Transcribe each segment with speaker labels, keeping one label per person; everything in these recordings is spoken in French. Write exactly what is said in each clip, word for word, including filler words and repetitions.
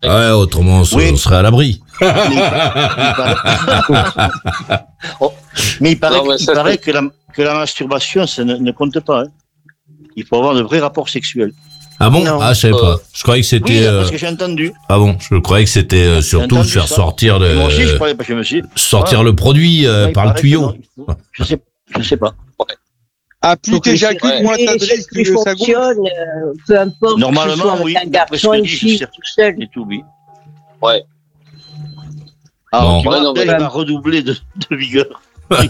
Speaker 1: Ouais, autrement, on, oui. on serait à l'abri.
Speaker 2: Mais il paraît, oh, mais il paraît, non, mais il paraît que, la, que la masturbation, ça ne, ne compte pas. Hein. Il faut avoir de vrais rapports sexuels.
Speaker 1: Ah bon? Non. Ah, je savais euh... pas. Je croyais que c'était.
Speaker 2: Oui, parce que j'ai entendu.
Speaker 1: Ah bon? Je croyais que c'était euh, surtout de faire ça. sortir le.
Speaker 2: Moi aussi, je croyais pas, je me suis.
Speaker 1: Sortir ah. le produit euh, par le tuyau.
Speaker 2: Non, je sais, je sais pas. Ouais.
Speaker 3: Ah, plus t'éjacules, ouais. moins t'adresses, plus ça
Speaker 4: fonctionne, euh, peu importe.
Speaker 2: Normalement, oui.
Speaker 4: Un garçon, une fille, tout seul.
Speaker 2: Et tout, oui.
Speaker 5: Ouais.
Speaker 2: Alors, bon. tu vas ouais, va redoubler de, de vigueur.
Speaker 1: Ouais,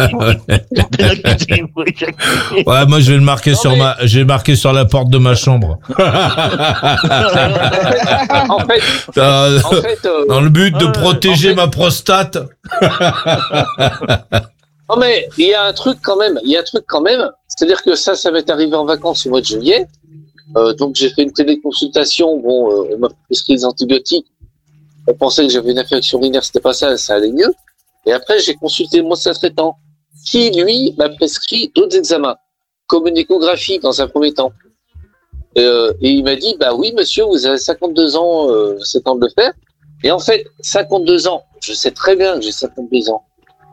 Speaker 1: moi je vais le marquer non, sur mais... ma, je vais le marquer sur la porte de ma chambre.
Speaker 5: en fait,
Speaker 1: euh, en fait euh, dans le but de protéger en fait... ma prostate.
Speaker 5: Non mais il y a un truc quand même, il y a un truc quand même, c'est-à-dire que ça, ça m'est arrivé en vacances au mois de juillet. Euh, donc j'ai fait une téléconsultation. Bon, euh, on m'a prescrit des antibiotiques. On pensait que j'avais une infection urinaire, c'était pas ça, ça allait mieux. Et après, j'ai consulté mon médecin traitant, qui, lui, m'a prescrit d'autres examens, comme une échographie dans un premier temps. Euh, et il m'a dit, bah oui, monsieur, vous avez cinquante-deux ans, euh, c'est temps de le faire. Et en fait, cinquante-deux ans, je sais très bien que j'ai cinquante-deux ans.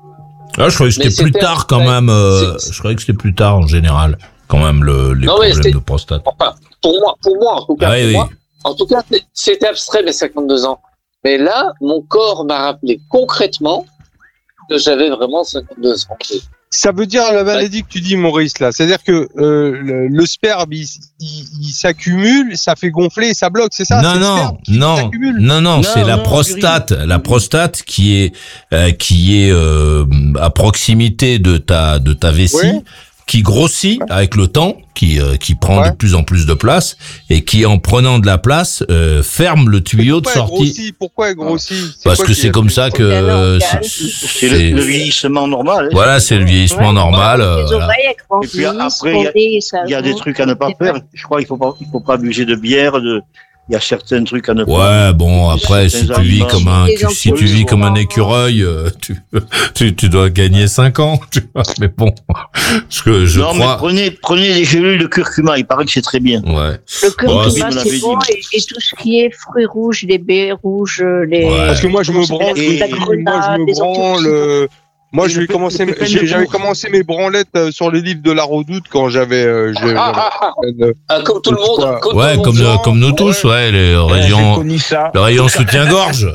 Speaker 1: Ah, je croyais que c'était, c'était plus tard quand même, euh, je croyais que c'était plus tard en général, quand même, le, les non, problèmes de prostate.
Speaker 5: Enfin, pour moi, pour moi, en tout cas, ah, oui, pour oui. moi, en tout cas, c'était abstrait, mes cinquante-deux ans. Mais là, mon corps m'a rappelé concrètement que j'avais vraiment cinquante-deux ans.
Speaker 3: Ça veut dire la maladie que tu dis, Maurice, là. C'est-à-dire que euh, le, le sperme, il, il, il s'accumule, ça fait gonfler et ça bloque, c'est ça?
Speaker 1: Non,
Speaker 3: c'est
Speaker 1: non, non, non, non, c'est non, la prostate, la prostate qui est euh, qui est euh, à proximité de ta de ta vessie. Ouais. Qui grossit avec le temps, qui euh, qui prend ouais. de plus en plus de place et qui, en prenant de la place, euh, ferme le tuyau de sortie.
Speaker 3: Pourquoi elle grossit? C'est
Speaker 1: Parce que c'est comme ça que euh,
Speaker 2: c'est, c'est le, le vieillissement normal. Hein.
Speaker 1: Voilà, c'est le vieillissement ouais. normal. Euh,
Speaker 2: voilà. Et puis après, il y, y a des trucs à ne pas faire. Je crois qu'il faut pas, il faut pas abuser de bière, de. Il y a certains trucs à ne pas.
Speaker 1: Ouais, bon, après, si tu vis comme un, tu, si tu vis comme un écureuil, tu, tu, tu dois gagner cinq ans, tu vois. Mais bon, parce que je
Speaker 2: non,
Speaker 1: crois.
Speaker 2: Mais prenez, prenez les gélules de curcuma, il paraît que c'est très bien.
Speaker 1: Ouais.
Speaker 4: Le curcuma, oh, c'est bon, et, et tout ce qui est fruits rouges, les baies rouges, les.
Speaker 3: Ouais. Parce que moi, je me branle, et... moi, je me branle, Moi, je vais commencer, j'ai, j'avais commencé mes branlettes euh, sur les livres de la Redoute quand j'avais, euh, j'avais
Speaker 5: ah, ah, ah, euh, ah, comme tout le monde,
Speaker 1: comme ouais, comme, le, comme nous tous, ouais, ouais les rayons, le rayon soutien-gorge.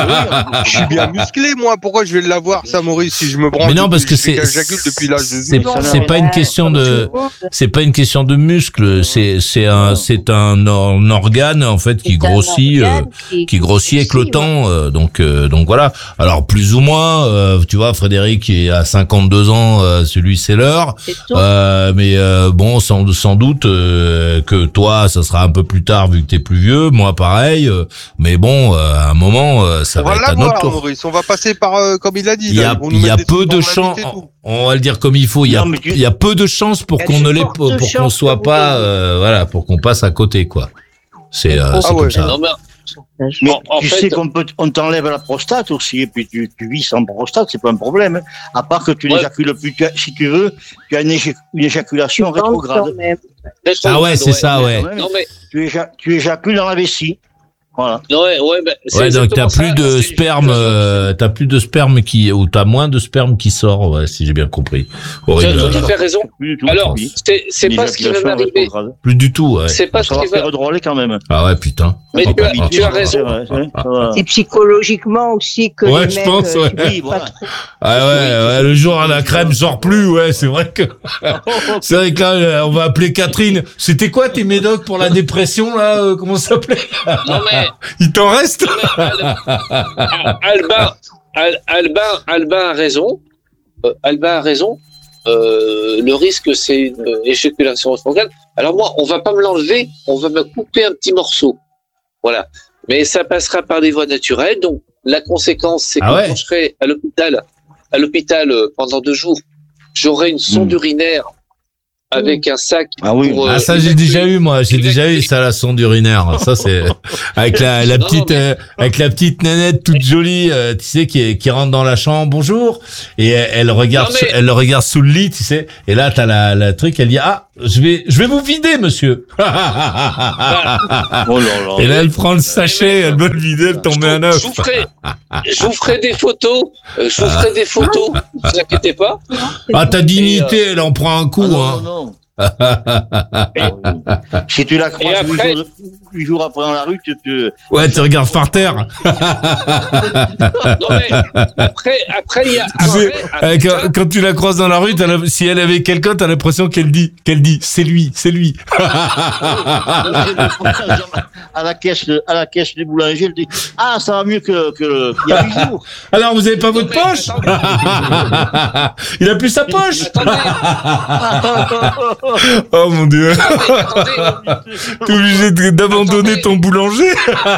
Speaker 3: Je suis bien musclé, moi. Pourquoi je vais l'avoir, ça, Maurice, si je me branle?
Speaker 1: Mais non, parce que c'est,
Speaker 3: depuis l'âge de
Speaker 1: c'est, c'est pas une question de, c'est pas une question de muscle. C'est, c'est un, c'est un, un organe, en fait, qui grossit, euh, qui grossit avec le temps, euh, donc, euh, donc voilà. Alors, plus ou moins, euh, tu vois, Frédéric, qui est à cinquante-deux ans, euh, celui c'est l'heure. C'est euh, mais euh, bon, sans, sans doute euh, que toi, ça sera un peu plus tard vu que t'es plus vieux. Moi, pareil. Euh, mais bon, euh, à un moment, euh, ça on va, va être à notre tour.
Speaker 3: Maurice, on va passer par, euh, comme il a dit.
Speaker 1: Il y a, il y a peu de chances. On va le dire comme il faut. Il y a, non, tu... il y a peu de chances pour qu'on ne l'ait, pour qu'on soit pas, euh, voilà, pour qu'on passe à côté, quoi. C'est, euh, ah c'est ouais. comme ça.
Speaker 2: Non, mais... Mais bon, tu fait, sais qu'on peut, on t'enlève la prostate aussi, et puis tu, tu vis sans prostate, c'est pas un problème. Hein. À part que tu ouais. n'éjacules plus, tu as, si tu veux, tu as une, éjac- une éjaculation tu rétrograde.
Speaker 1: Ah ouais, c'est ça, ouais.
Speaker 2: Non, mais... tu, éja- tu éjacules dans la vessie. Voilà.
Speaker 5: Ouais, ouais, bah, c'est
Speaker 1: ouais, donc t'as plus ça, de sperme, euh, t'as plus de sperme qui, ou t'as moins de sperme qui sort, ouais, si j'ai bien compris.
Speaker 5: Horrible. Tu as tout à fait raison. Alors, c'est, c'est pas ce qui va m'arriver.
Speaker 1: Plus du tout, ouais.
Speaker 5: C'est pas
Speaker 2: ça
Speaker 5: ce
Speaker 2: va
Speaker 5: qui va
Speaker 2: faire drôler quand même.
Speaker 1: Ah ouais, putain.
Speaker 5: Mais tu, as, tu as raison.
Speaker 4: Et psychologiquement aussi que
Speaker 1: ouais,
Speaker 4: les
Speaker 1: je
Speaker 4: mecs,
Speaker 1: pense, ouais.
Speaker 4: euh,
Speaker 2: voilà.
Speaker 1: Ah ouais, ouais, le jour à la crème sort plus, ouais, c'est vrai que, c'est vrai que là, on va appeler Catherine. C'était quoi tes médocs pour la dépression, là, euh, comment ça s'appelait?
Speaker 5: Non mais.
Speaker 1: Il t'en reste?
Speaker 5: Albin, Al, Albin, Albin a raison. Euh, Albin a raison. Euh, le risque, c'est une éjaculation rétrograde. Alors moi, on va pas me l'enlever, on va me couper un petit morceau. Voilà. Mais ça passera par des voies naturelles. Donc la conséquence, c'est ah que ouais. quand je serai à l'hôpital, à l'hôpital pendant deux jours, j'aurai une sonde mmh. urinaire avec un sac.
Speaker 1: Ah oui. Pour, ah, ça, euh, j'ai déjà eu, moi. J'ai déjà eu ça, la sonde urinaire. Ça, c'est, avec la, la non, petite, mais... euh, avec la petite nénette toute jolie, euh, tu sais, qui, qui rentre dans la chambre, bonjour. Et elle, elle regarde, non, mais... elle le regarde sous le lit, tu sais. Et là, t'as la, la truc, elle dit, ah, je vais, je vais vous vider, monsieur.
Speaker 2: Oh là là.
Speaker 1: Et là, elle prend le sachet, elle veut le vider, elle tombe un œuf.
Speaker 5: Je vous ferai, je vous ferai des photos. euh, Je vous ferai des photos. Ne vous inquiétez pas.
Speaker 1: Ah, ta dignité, elle en prend un coup,
Speaker 2: Ah, non,
Speaker 1: hein.
Speaker 2: non, non. Si tu la croises
Speaker 5: Et après-
Speaker 2: huit jours, huit jours après dans la rue, tu te...
Speaker 1: Ouais, tu regardes par terre.
Speaker 5: Non mais après, après il y a.
Speaker 1: Tu sais,
Speaker 5: Après,
Speaker 1: euh, quand, quand tu la croises dans la rue, t'as la- si elle avait quelqu'un, t'as l'impression qu'elle dit, qu'elle dit, c'est lui, c'est lui.
Speaker 2: à la caisse, de- à la caisse du boulanger, elle dit ah ça va mieux que que il y a huit jours.
Speaker 1: Alors, vous avez pas votre
Speaker 5: mais
Speaker 1: poche? Il a plus sa poche.
Speaker 5: attendez,
Speaker 1: Oh mon dieu.
Speaker 5: attendez.
Speaker 1: T'es obligé de- d'abandonner
Speaker 5: Attendez.
Speaker 1: ton boulanger.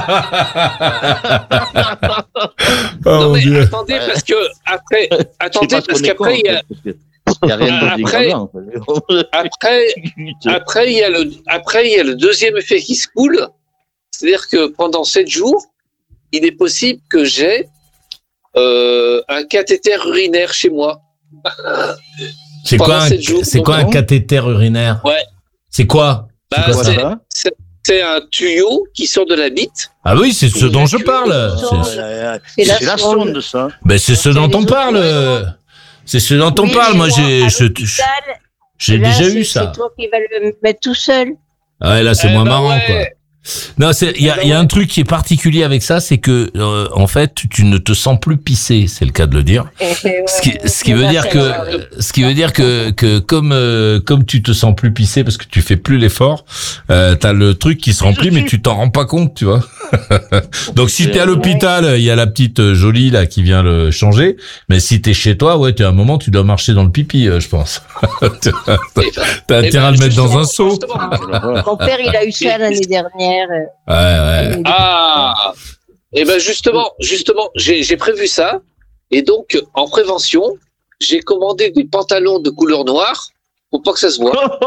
Speaker 1: Oh
Speaker 5: Non
Speaker 1: mon
Speaker 5: mais
Speaker 1: dieu.
Speaker 5: attendez parce que après,
Speaker 2: C'est
Speaker 5: attendez
Speaker 2: pas
Speaker 5: parce
Speaker 2: trop
Speaker 5: qu'après il y a,
Speaker 2: il y a rien de
Speaker 5: Après-
Speaker 2: dégradant.
Speaker 5: après, après il y a le, après il y a le deuxième effet qui se coule, c'est-à-dire que pendant sept jours, il est possible que j'ai euh, un cathéter urinaire chez moi.
Speaker 1: C'est
Speaker 5: pendant
Speaker 1: quoi, un,
Speaker 5: sept jours,
Speaker 1: c'est quoi un
Speaker 2: donc,
Speaker 1: cathéter urinaire?
Speaker 5: Ouais.
Speaker 1: C'est quoi?
Speaker 5: Bah,
Speaker 1: C'est quoi ça?
Speaker 5: c'est-
Speaker 2: ça
Speaker 5: c'est, c'est un tuyau qui sort de la bite.
Speaker 1: Ah oui, c'est ce dont je parle. C'est-
Speaker 2: C'est
Speaker 4: C'est
Speaker 2: la
Speaker 4: la
Speaker 2: sonde
Speaker 4: sonde.
Speaker 2: de ça.
Speaker 1: Ben c'est ce dont on parle. C'est ce dont on
Speaker 4: Oui,
Speaker 1: parle.
Speaker 4: mais
Speaker 1: Moi,
Speaker 4: bon,
Speaker 1: j'ai,
Speaker 4: à
Speaker 1: je-
Speaker 4: l'hôpital,
Speaker 1: j'ai
Speaker 4: là,
Speaker 1: déjà
Speaker 4: c'est-
Speaker 1: eu ça.
Speaker 4: C'est toi qui vas le mettre tout seul.
Speaker 1: Ah ouais, là, c'est
Speaker 5: Eh
Speaker 1: moins
Speaker 5: ben
Speaker 1: marrant,
Speaker 5: ouais.
Speaker 1: quoi. Non, c'est, il y a, il y a un truc qui est particulier avec ça, c'est que, euh, en fait, tu, tu ne te sens plus pisser, c'est le cas de le dire. Ce qui, ce qui veut dire que, ce qui veut dire que, que comme, euh, comme tu te sens plus pisser parce que tu fais plus l'effort, euh, t'as le truc qui se remplit, mais tu t'en rends pas compte, tu vois. Donc, si t'es à l'hôpital, il y a la petite euh, jolie, là, qui vient le changer. Mais si t'es chez toi, ouais, t'es à un moment, tu dois marcher dans le pipi, euh, je pense. T'as
Speaker 5: Eh ben,
Speaker 1: t'as
Speaker 5: eh
Speaker 1: intérêt à
Speaker 5: ben,
Speaker 1: le mettre dans un
Speaker 5: justement,
Speaker 1: seau.
Speaker 5: justement.
Speaker 4: Mon père, il a eu ça l'année dernière.
Speaker 1: Ouais, ouais.
Speaker 5: Ah, et ben justement, justement, j'ai j'ai prévu ça, et donc en prévention, j'ai commandé des pantalons de couleur noire pour pas que ça se voit.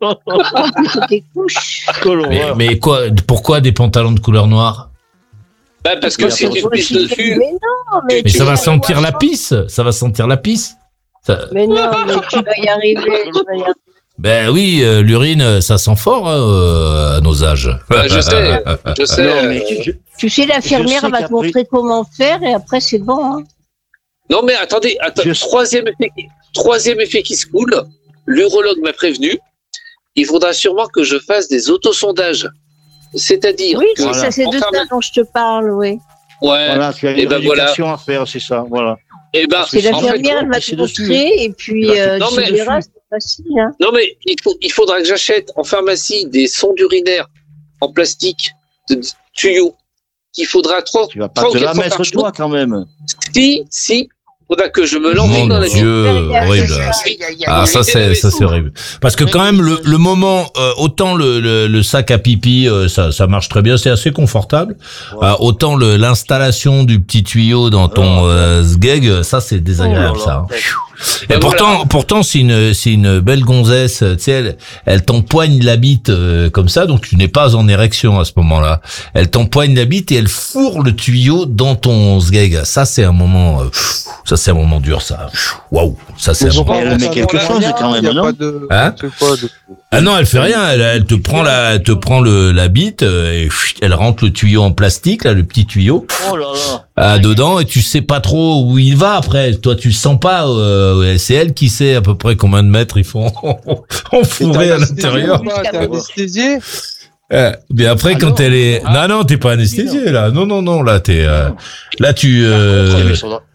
Speaker 4: Des couches.
Speaker 1: Mais, mais quoi, pourquoi des pantalons de couleur noire?
Speaker 5: Ben, parce que si tu pisses dessus,
Speaker 4: Mais non, mais,
Speaker 1: Mais
Speaker 4: tu
Speaker 1: ça va
Speaker 4: vas
Speaker 1: sentir
Speaker 4: voir.
Speaker 1: la pisse, ça va sentir la pisse. Ça-
Speaker 4: Mais non, mais tu vas y arriver. Tu vas y arriver.
Speaker 1: Ben oui, euh, l'urine, ça sent fort hein, euh, à nos âges.
Speaker 5: ben, je sais, je sais.
Speaker 2: Non, mais
Speaker 5: euh,
Speaker 2: je-
Speaker 4: Tu sais, l'infirmière
Speaker 2: Je sais
Speaker 4: va te
Speaker 2: qu'après-
Speaker 4: montrer comment faire et après, c'est bon. Hein.
Speaker 5: Non mais attendez, attends,
Speaker 2: Je-
Speaker 5: troisième effet, qui- troisième effet qui se coule, l'urologue m'a prévenu, il faudra sûrement que je fasse des autosondages. C'est-à-dire
Speaker 4: Oui,
Speaker 5: que
Speaker 4: c'est ça, c'est de
Speaker 5: enfermer-
Speaker 4: ça dont je te parle, oui.
Speaker 5: Ouais,
Speaker 2: Voilà, tu as
Speaker 5: Eh
Speaker 2: une
Speaker 5: ben
Speaker 2: éducation à faire, c'est ça, voilà.
Speaker 5: et ben
Speaker 2: Parce que
Speaker 4: C'est
Speaker 2: en fait,
Speaker 4: l'infirmière, elle va
Speaker 2: c'est
Speaker 4: te
Speaker 2: dessus.
Speaker 4: montrer et puis euh,
Speaker 5: Non,
Speaker 4: tu
Speaker 5: mais-
Speaker 4: verras, c'est facile. Hein.
Speaker 5: non mais il faut, il faudra que j'achète en pharmacie des sondes urinaires en plastique de tuyaux qu'il faudra trois,
Speaker 2: Tu vas pas
Speaker 5: trois ou
Speaker 2: te la
Speaker 5: quatre fois
Speaker 2: mettre
Speaker 5: par jour.
Speaker 2: toi quand même.
Speaker 5: Si, si, faudra que je me lance
Speaker 1: Mon
Speaker 5: dans la vie.
Speaker 1: Dieu, horrible. Ah ça c'est ça c'est horrible. Parce que quand même le, le moment euh, autant le, le, le sac à pipi euh, ça ça marche très bien, c'est assez confortable. Euh, autant le l'installation du petit tuyau dans ton euh, sgeg, ça c'est désagréable ça. hein. Et
Speaker 5: Ben
Speaker 1: pourtant
Speaker 5: voilà.
Speaker 1: pourtant c'est une c'est une belle gonzesse, tu sais elle, elle t'empoigne la bite euh, comme ça, donc tu n'es pas en érection à ce moment-là. Elle t'empoigne la bite et elle fourre le tuyau dans ton sgeg. Ça c'est un moment euh, pff, ça c'est un moment dur ça. Waouh, ça c'est un moment.
Speaker 2: Elle met quelque chose, quand même,
Speaker 3: Il y a
Speaker 2: non
Speaker 3: pas de-
Speaker 1: Hein
Speaker 3: c'est quoi de-
Speaker 1: Ah non, elle fait rien. Elle, elle te prend la, elle te prend le la bite euh, et chut, elle rentre le tuyau en plastique, là, le petit tuyau,
Speaker 2: Oh là là.
Speaker 1: ah, dedans et tu sais pas trop où il va après. Toi, tu sens pas. Euh, c'est elle qui sait à peu près combien de mètres il faut enfourrer à l'intérieur.
Speaker 3: T'es anesthésié?
Speaker 1: Euh, mais après,
Speaker 2: Ah
Speaker 1: quand
Speaker 2: non.
Speaker 1: elle est, non, non, t'es pas anesthésié là. Non, non, non, là, t'es, euh, là, tu. Euh,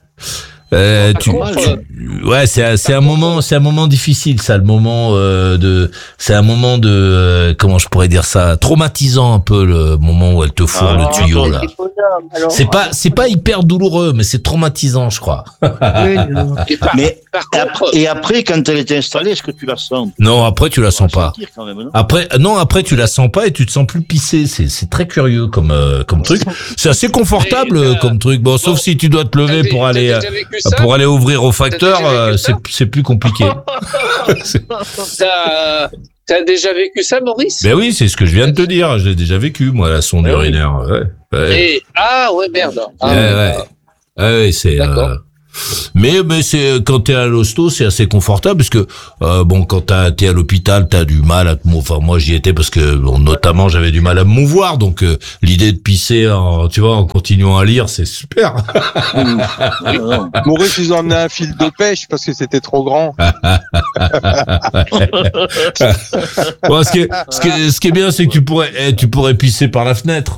Speaker 1: Euh, tu, tu- ouais, c'est c'est un moment, c'est un moment difficile, ça, le moment euh, de, c'est un moment de, euh, comment je pourrais dire ça, traumatisant un peu le moment où elle te fourre
Speaker 2: Ah,
Speaker 1: le tuyau là.
Speaker 4: C'est bonhomme, alors.
Speaker 1: C'est pas, c'est pas hyper douloureux, mais c'est traumatisant, je crois.
Speaker 5: Et par,
Speaker 2: Mais
Speaker 5: par
Speaker 2: et
Speaker 5: contre,
Speaker 2: après, et après, quand elle est installée, est-ce que tu la sens?
Speaker 1: Non, après tu la sens pas.
Speaker 2: Sentir quand même, non
Speaker 1: Après, non, après tu la sens pas et tu te sens plus pisser. C'est, c'est très curieux comme, euh, comme truc. C'est assez confortable
Speaker 5: Et, euh,
Speaker 1: euh, comme truc. Bon, sauf
Speaker 5: bon,
Speaker 1: si tu dois te lever
Speaker 5: t'as-
Speaker 1: pour
Speaker 5: t'as
Speaker 1: aller,
Speaker 5: déjà
Speaker 1: euh,
Speaker 5: vécu ça
Speaker 1: pour aller ouvrir au facteur,
Speaker 5: déjà vécu
Speaker 1: euh,
Speaker 5: ça
Speaker 1: c'est, c'est plus compliqué.
Speaker 5: T'as t'as déjà vécu ça, Maurice?
Speaker 1: Ben oui, c'est ce que je viens de te dire. Je l'ai déjà vécu, moi, la sonde
Speaker 2: Ah oui.
Speaker 1: urinaire. Ouais. Ouais.
Speaker 5: Et, ah ouais, merde. Ah,
Speaker 1: Ouais, ouais. Ouais, ouais, c'est.
Speaker 5: D'accord.
Speaker 1: euh, Mais mais c'est quand t'es à l'hosto, c'est assez confortable parce que euh, bon, quand t'as, t'es à l'hôpital, t'as du mal à te mouvoir. Enfin, moi, j'y étais parce que bon, notamment j'avais du mal à me mouvoir, donc euh, l'idée de pisser, en, tu vois, en continuant à lire, c'est super.
Speaker 3: Maurice, ils ont emmené un fil de pêche parce que c'était trop grand.
Speaker 1: Bon, ce qui est, ce qui est, ce qui est bien, c'est que tu pourrais, eh, tu pourrais pisser par la fenêtre.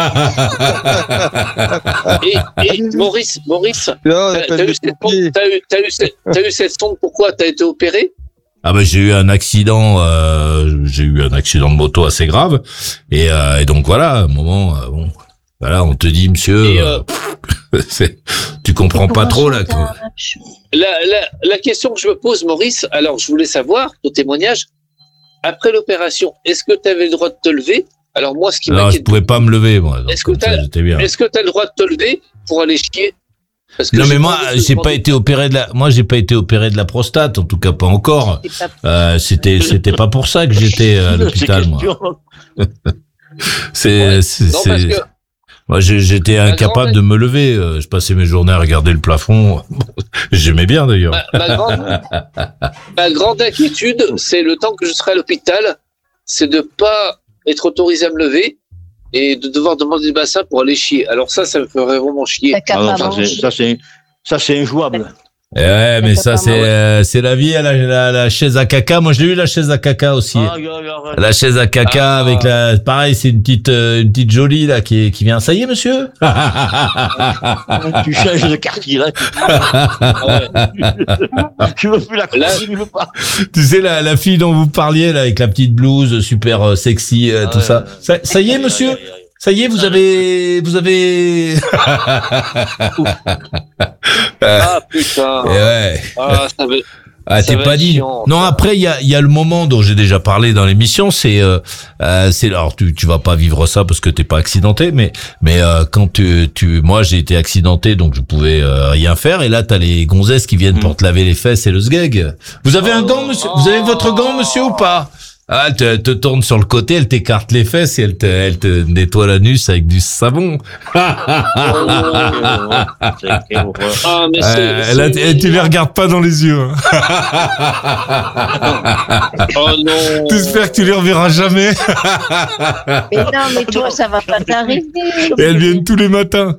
Speaker 5: et, et Maurice, Maurice,
Speaker 3: Non,
Speaker 5: t'as, t'as, eu cette, t'as, eu, t'as, eu cette, t'as eu cette sonde, pourquoi t'as été opéré?
Speaker 1: Ah ben j'ai eu un accident, euh, j'ai eu un accident de moto assez grave, et, euh, et donc voilà, à un moment, euh, bon, voilà, on te dit, monsieur,
Speaker 5: et,
Speaker 1: euh, euh, c'est, tu comprends pas trop là. Que...
Speaker 5: La, la, la question que je me pose, Maurice, alors je voulais savoir, ton témoignage, après l'opération, est-ce que tu avais le droit de te lever? Alors moi, ce qui m'inquiète...
Speaker 1: Non, je pouvais pas me lever, moi. Donc,
Speaker 5: est-ce que tu as le droit de te lever pour aller chier? Parce que
Speaker 1: non mais moi j'ai pas été opéré de la moi j'ai pas été opéré de la prostate, en tout cas pas encore. Euh, c'était c'était pas pour ça que j'étais à l'hôpital, moi. c'est
Speaker 5: ouais.
Speaker 1: c'est,
Speaker 5: non,
Speaker 1: c'est...
Speaker 5: Que...
Speaker 1: moi j'étais incapable grande... de me lever, je passais mes journées à regarder le plafond. J'aimais bien d'ailleurs.
Speaker 5: Ma, ma, grande, ma grande inquiétude, c'est le temps que je serai à l'hôpital, c'est de pas être autorisé à me lever et de devoir demander le bassin pour aller chier. Alors ça, ça me ferait vraiment chier.
Speaker 2: Ah non, ça, c'est, ça, c'est, ça, c'est injouable.
Speaker 1: Ouais, mais ça, c'est, euh, c'est la vie à la, la, la chaise à caca. Moi, je l'ai eu, la chaise à caca aussi. Ah, yeah, yeah, ouais. La chaise à caca ah, avec la, pareil, c'est une petite, euh, une petite jolie, là, qui, qui vient. Ça y est, monsieur?
Speaker 2: Tu changes de quartier, là. Tu veux plus la courir, tu veux pas.
Speaker 1: Tu sais, la, la fille dont vous parliez, là, avec la petite blouse, super euh, sexy, euh, ah, tout ouais, ça. ça. Ça y est, monsieur? Ouais, ouais, ouais. Ça y est, vous avez, vous avez.
Speaker 5: Ah putain.
Speaker 1: Ouais.
Speaker 5: Ah, ça va.
Speaker 1: Ah, t'es pas dit. Chiant, non, après il y a il y a le moment dont j'ai déjà parlé dans l'émission, c'est euh, euh, c'est alors tu tu vas pas vivre ça parce que t'es pas accidenté, mais mais euh, quand tu tu moi j'ai été accidenté donc je pouvais euh, rien faire et là t'as les gonzesses qui viennent mmh. pour te laver les fesses et le sgeg. Vous avez oh, un gant, monsieur? Oh, vous avez votre gant, monsieur, ou pas? Ah, elle te, elle te tourne sur le côté, elle t'écarte les fesses et elle te, elle te nettoie l'anus avec du savon.
Speaker 5: Ah, mais c'est,
Speaker 1: euh, c'est... Là, tu, tu les regardes pas dans les yeux. Hein.
Speaker 5: Oh non.
Speaker 1: T'espères que tu les reverras jamais.
Speaker 4: Mais non, mais toi, ça va pas t'arriver.
Speaker 1: Et elles viennent tous les matins.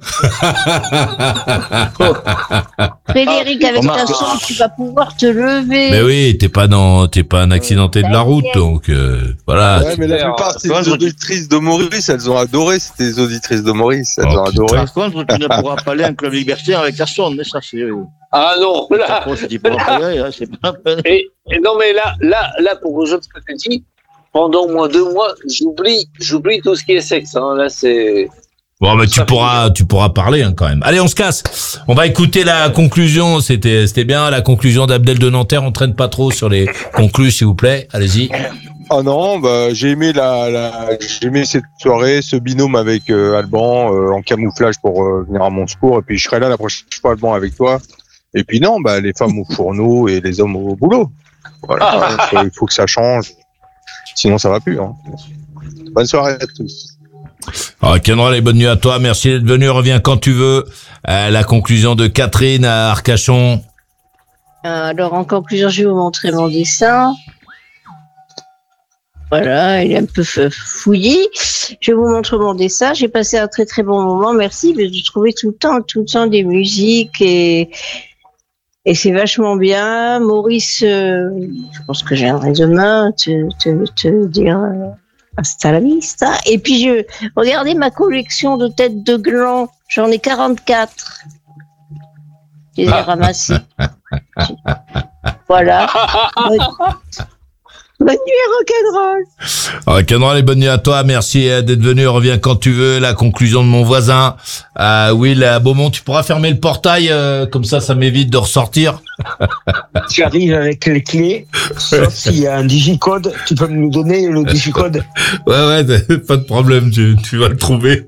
Speaker 4: Frédéric, avec ta sonde, tu vas pouvoir te lever.
Speaker 1: Mais oui, t'es pas dans, t'es pas un accidenté de la route, donc. Donc euh, voilà.
Speaker 3: Ouais, mais la plupart c'est les auditrices de Maurice, elles ont adoré, c'était les auditrices de Maurice, elles oh, ont adoré.
Speaker 2: Par contre, tu ne pourras pas aller à un club libertaire avec ta sonde, mais ça c'est.
Speaker 5: Ah non, là.
Speaker 2: Après, c'est pas pareil, là, c'est pas
Speaker 5: et, et non, mais là, là, là, pour rejoindre ce que tu dis, pendant au moins deux mois, j'oublie, j'oublie tout ce qui est sexe. Hein. Là, c'est.
Speaker 1: Bon, mais tu pourras, tu pourras parler hein, quand même. Allez, on se casse. On va écouter la conclusion. C'était, c'était bien la conclusion d'Abdel de Nanterre. On traîne pas trop sur les conclus, s'il vous plaît. Allez-y.
Speaker 3: Oh non, bah j'ai aimé la, la j'ai aimé cette soirée, ce binôme avec euh, Alban euh, en camouflage pour euh, venir à mon secours. Et puis je serai là la prochaine fois, Alban, avec toi. Et puis non, bah les femmes au fourneau et les hommes au boulot. Voilà, il faut, faut que ça change. Sinon, ça va plus. Hein. Bonne soirée à tous.
Speaker 1: Ah, Kendra, bonne nuit à toi. Merci d'être venu. Reviens quand tu veux. Euh, la conclusion de Catherine à Arcachon.
Speaker 4: Euh, alors, en conclusion, je vais vous montrer mon dessin. Voilà, il est un peu fouillis. Je vous montre mon dessin. J'ai passé un très très bon moment. Merci. Mais je trouvais tout le temps, tout le temps des musiques et et c'est vachement bien. Maurice, euh, je pense que je viendrai demain te te, te dire euh, hasta la vista. Et puis je regardez ma collection de têtes de gland. J'en ai quarante-quatre. Je les ai ramassées. Voilà. Bonne nuit, rock'n'roll.
Speaker 1: Rock'n'roll et bonne nuit à toi. Merci d'être venu. Reviens quand tu veux. La conclusion de mon voisin. Euh, Will à Beaumont, tu pourras fermer le portail. Euh, comme ça, ça m'évite de ressortir.
Speaker 6: Tu arrives avec les clés. Sauf s'il y a un digicode. Tu peux nous donner le digicode?
Speaker 1: Ouais, ouais, pas de problème. Tu, tu vas le trouver.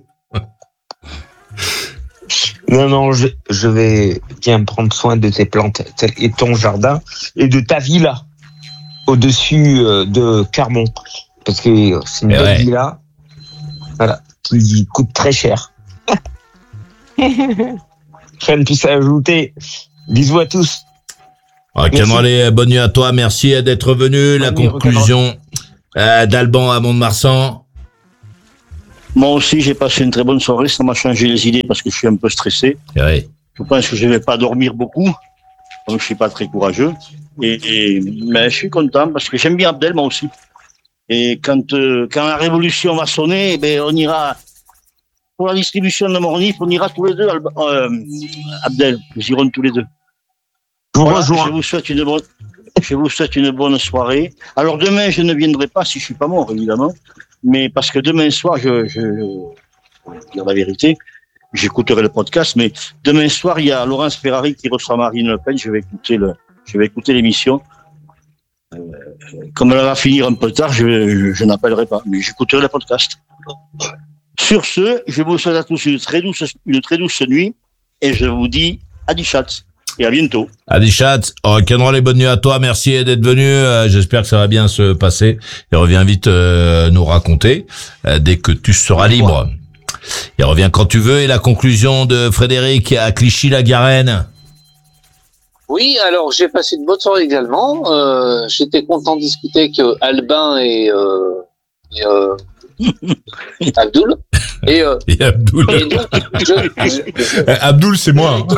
Speaker 6: Non, non, je, je vais bien prendre soin de tes plantes et ton jardin et de ta villa. Au-dessus de Carmont, parce que c'est une belle ouais. villa, voilà, qui coûte très cher. Rien de plus à ajouter. Bisous à tous.
Speaker 1: Rock'n'roll, bonne nuit à toi. Merci d'être venu. La conclusion euh, d'Alban à Mont-de-Marsan.
Speaker 2: Moi aussi, j'ai passé une très bonne soirée. Ça m'a changé les idées parce que je suis un peu stressé.
Speaker 1: Oui.
Speaker 2: Je pense que je ne vais pas dormir beaucoup. Donc, je suis pas très courageux. Et, et mais je suis content parce que j'aime bien Abdel, moi aussi. Et quand, euh, quand la révolution va sonner, eh ben, on ira, pour la distribution de Mornif, on ira tous les deux, euh, Abdel. Nous irons tous les deux. Voilà, je vous souhaite une bonne, je vous souhaite une bonne soirée. Alors, demain, je ne viendrai pas si je suis pas mort, évidemment. Mais parce que demain soir, je, je, je vais dire la vérité, j'écouterai le podcast, mais demain soir, il y a Laurence Ferrari qui reçoit Marine Le Pen. Je vais écouter le, je vais écouter l'émission. Euh, comme elle va finir un peu tard, je, je, je n'appellerai pas, mais j'écouterai le podcast. Sur ce, je vous souhaite à tous une très douce, une très douce nuit, et je vous dis à Dichat et à bientôt.
Speaker 1: À Dichat, rock'n'roll et bonne nuit à toi. Merci d'être venu. Euh, j'espère que ça va bien se passer. Et reviens vite euh, nous raconter euh, dès que tu seras libre. Et reviens quand tu veux. Et la conclusion de Frédéric à Clichy-la-Garenne.
Speaker 5: Oui, alors j'ai passé une bonne soirée également. Euh, j'étais content de discuter avec euh, Albin et, euh, et euh, Abdoul. Et, euh,
Speaker 1: et Abdoul.
Speaker 5: Et donc, je, je, je...
Speaker 1: Abdoul, c'est moi.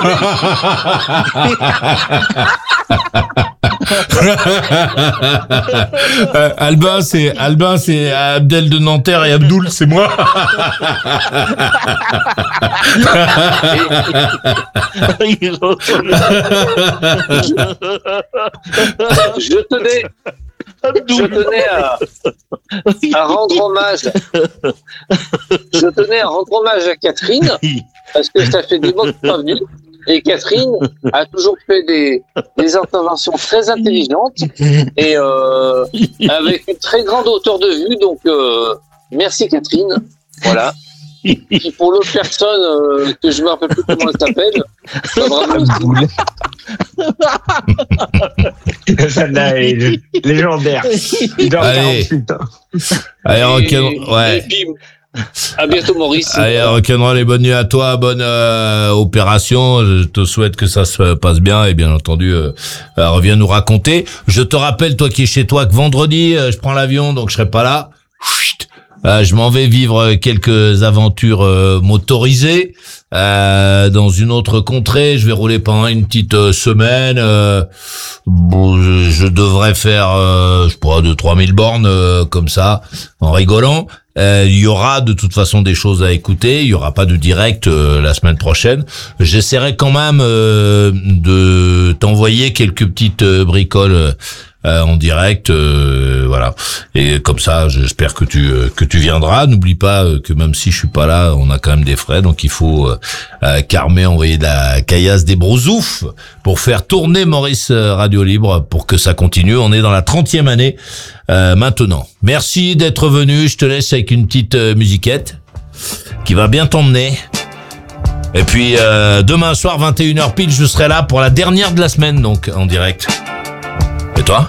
Speaker 1: euh, Albin, c'est Albin, c'est Abdel de Nanterre et Abdoul, c'est moi.
Speaker 5: je tenais, je tenais à, à rendre hommage. Je tenais à rendre hommage à Catherine parce que ça fait des mois que je suis pas venu. Et Catherine a toujours fait des, des interventions très intelligentes et euh, avec une très grande hauteur de vue. Donc, euh, merci Catherine. Voilà. Puis pour l'autre personne euh, que je me rappelle plus comment elle s'appelle,
Speaker 6: celle-là est légendaire. Il dort quarante-huit ans.
Speaker 1: Allez, rock'n'roll, ouais.
Speaker 5: Et puis, à bientôt Maurice.
Speaker 1: Allez, rock'n'roll et bonne nuit à toi, bonne euh, opération. Je te souhaite que ça se passe bien et bien entendu, euh, euh, reviens nous raconter. Je te rappelle, toi qui es chez toi, que vendredi, euh, je prends l'avion, donc je serai pas là. Chut. Euh, je m'en vais vivre quelques aventures euh, motorisées euh, dans une autre contrée. Je vais rouler pendant une petite euh, semaine. Euh, bon, je, je devrais faire, euh, je sais pas, deux trois mille bornes euh, comme ça, en rigolant. Euh, il y aura de toute façon des choses à écouter. Il y aura pas de direct euh, la semaine prochaine. J'essaierai quand même euh, de t'envoyer quelques petites euh, bricoles. Euh, en direct, euh, voilà. Et comme ça, j'espère que tu euh, que tu viendras. N'oublie pas euh, que même si je suis pas là, on a quand même des frais, donc il faut euh, euh, Carmet envoyer de la caillasse, des brousoufs pour faire tourner Maurice Radio Libre pour que ça continue. On est dans la trentième année euh, maintenant. Merci d'être venu. Je te laisse avec une petite euh, musiquette qui va bien t'emmener. Et puis euh, demain soir vingt et une heures pile, je serai là pour la dernière de la semaine, donc en direct. Et toi ?